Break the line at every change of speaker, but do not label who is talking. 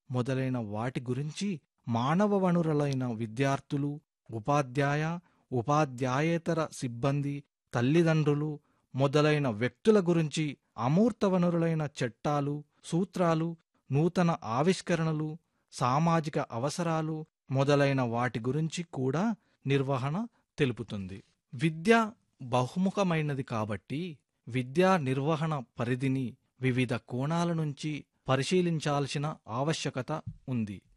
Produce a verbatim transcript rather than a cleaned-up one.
మొదలైన వాటి గురించి మానవ వనరులైన విద్యార్థులు, ఉపాధ్యాయ ఉపాధ్యాయేతర సిబ్బంది, తల్లిదండ్రులు మొదలైన వ్యక్తుల గురించి అమూర్త వనరులైన చట్టాలు, సూత్రాలు, నూతన ఆవిష్కరణలు, సామాజిక అవసరాలు మొదలైన వాటి గురించి కూడా నిర్వహణ తెలుపుతుంది. విద్య బహుముఖమైనది కాబట్టి విద్యా నిర్వహణ పరిధిని వివిధ కోణాల నుంచి పరిశీలించాల్సిన ఆవశ్యకత ఉంది.